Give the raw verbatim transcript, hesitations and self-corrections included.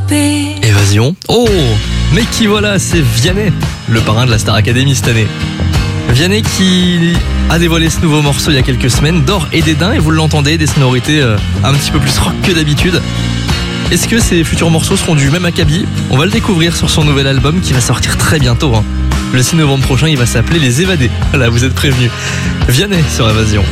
échappé. Évasion. Oh, mais qui voilà, c'est Vianney, le parrain de la Star Academy cette année. Vianney qui a dévoilé ce nouveau morceau il y a quelques semaines, d'Or et Dédain, et vous l'entendez, des sonorités euh, un petit peu plus rock que d'habitude. Est-ce que ces futurs morceaux seront du même acabit ? On va le découvrir sur son nouvel album qui va sortir très bientôt. Hein. Le six novembre prochain, il va s'appeler Les Évadés. Voilà, vous êtes prévenus. Vianney sur Évasion.